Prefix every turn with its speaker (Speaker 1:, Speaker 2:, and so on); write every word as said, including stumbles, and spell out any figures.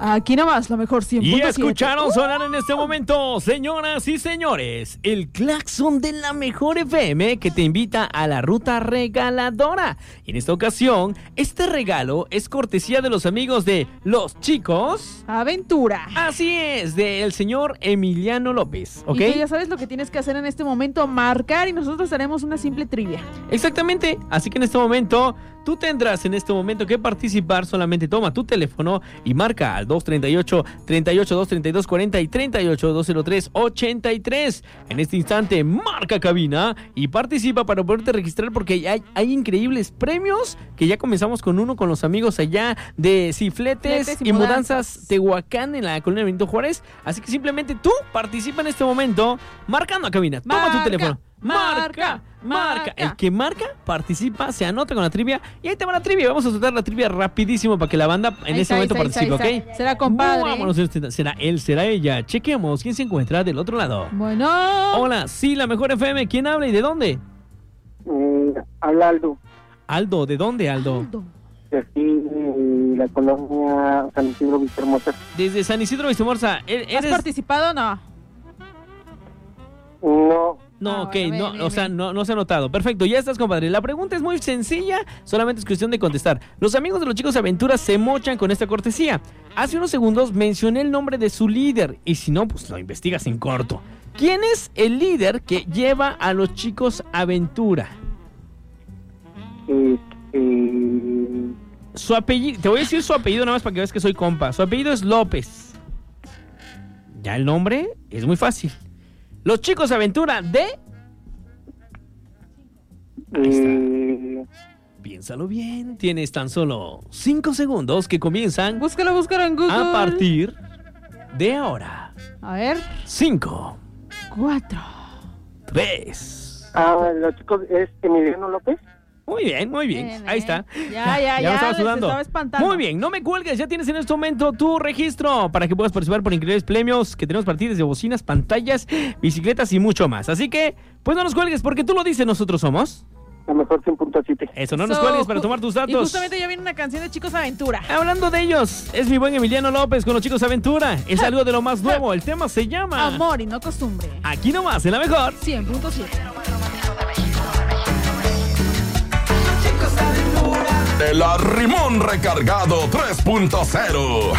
Speaker 1: Aquí nomás, lo mejor cien punto siete.
Speaker 2: Y escucharon sonar en este momento, señoras y señores, el claxon de la mejor F M que te invita a la ruta regaladora. Y en esta ocasión, este regalo es cortesía de los amigos de Los Chicos
Speaker 1: Aventura.
Speaker 2: Así es, del señor Emiliano López, ¿ok?
Speaker 1: Y tú ya sabes lo que tienes que hacer en este momento, marcar y nosotros haremos una simple trivia.
Speaker 2: Exactamente, así que en este momento, tú tendrás en este momento que participar. Solamente toma tu teléfono y marca al dos treinta y ocho, treinta y ocho, dos treinta y dos, cuarenta y treinta y ocho, dos cero tres, ochenta y tres. En este instante, marca cabina y participa para poderte registrar porque hay, hay increíbles premios que ya comenzamos con uno con los amigos allá de Cifletes
Speaker 1: Fletes
Speaker 2: y,
Speaker 1: y
Speaker 2: mudanzas.
Speaker 1: mudanzas
Speaker 2: Tehuacán en la colonia Benito Juárez. Así que simplemente tú participa en este momento marcando a cabina. Toma
Speaker 1: Marca,
Speaker 2: tu teléfono. Marca,
Speaker 1: marca,
Speaker 2: marca.
Speaker 1: marca.
Speaker 2: El que marca, participa, se anota con la trivia. Y ahí te va la trivia. Vamos a soltar la trivia rapidísimo para que la banda en
Speaker 1: Ahí
Speaker 2: este
Speaker 1: está,
Speaker 2: momento
Speaker 1: ahí está,
Speaker 2: participe,
Speaker 1: ahí está.
Speaker 2: ¿ok?
Speaker 1: Será compadre.
Speaker 2: Vámonos, será él, será ella. Chequeamos quién se encuentra del otro lado.
Speaker 1: Bueno.
Speaker 2: Hola, sí, la mejor F M. ¿Quién habla y de dónde?
Speaker 3: Eh, habla Aldo,
Speaker 2: Aldo, ¿de dónde, Aldo?
Speaker 1: Aldo.
Speaker 3: de aquí de la colonia San Isidro Vistahermosa.
Speaker 2: Desde San Isidro Vistamorza.
Speaker 1: ¿Has
Speaker 2: ¿Eres...?
Speaker 1: participado o no?
Speaker 3: No,
Speaker 2: No,
Speaker 1: Ah,
Speaker 2: ok,
Speaker 1: bueno,
Speaker 2: no,
Speaker 1: bien,
Speaker 2: o
Speaker 1: bien,
Speaker 2: sea,
Speaker 1: bien.
Speaker 2: no, no se ha notado. Perfecto, ya estás, compadre. La pregunta es muy sencilla, solamente es cuestión de contestar. Los amigos de Los Chicos Aventuras se mochan con esta cortesía. Hace unos segundos mencioné el nombre de su líder, y si no, pues lo investigas en corto. ¿Quién es el líder que lleva a Los Chicos Aventura?
Speaker 3: eh, eh,
Speaker 2: Su apellido, te voy a decir su apellido nada más para que veas que soy compa. Su apellido es López. Ya el nombre es muy fácil. Los Chicos Aventura de... Ahí está.
Speaker 3: eh,
Speaker 2: Piénsalo bien. Tienes tan solo cinco segundos que comienzan
Speaker 1: Búscalo, búscalo en Google.
Speaker 2: a partir de ahora.
Speaker 1: A ver.
Speaker 2: Cinco,
Speaker 1: Cuatro.
Speaker 2: tres.
Speaker 3: ah, los chicos, ¿es Emiliano López?
Speaker 2: Muy bien, muy bien.
Speaker 1: Bien,
Speaker 2: Ahí
Speaker 1: bien.
Speaker 2: está.
Speaker 1: Ya, ya,
Speaker 2: me
Speaker 1: ya,
Speaker 2: estaba
Speaker 1: les
Speaker 2: sudando.
Speaker 1: estaba espantando.
Speaker 2: Muy bien, no me cuelgues. Ya tienes en este momento tu registro para que puedas participar por increíbles premios que tenemos para ti desde bocinas, pantallas, bicicletas y mucho más. Así que, pues no nos cuelgues porque tú lo dices, nosotros somos.
Speaker 3: La mejor cien punto siete.
Speaker 2: Eso, no nos
Speaker 1: So,
Speaker 2: cuelgues para
Speaker 1: ju-
Speaker 2: tomar tus
Speaker 1: Y
Speaker 2: datos.
Speaker 1: justamente ya viene una canción de Chicos Aventura.
Speaker 2: Hablando de ellos, es mi buen Emiliano López con Los Chicos Aventura. Es algo de lo más nuevo. El tema se llama
Speaker 1: Amor y no costumbre.
Speaker 2: Aquí nomás, en la mejor.
Speaker 1: cien punto siete.
Speaker 4: El arrimón recargado tres punto cero.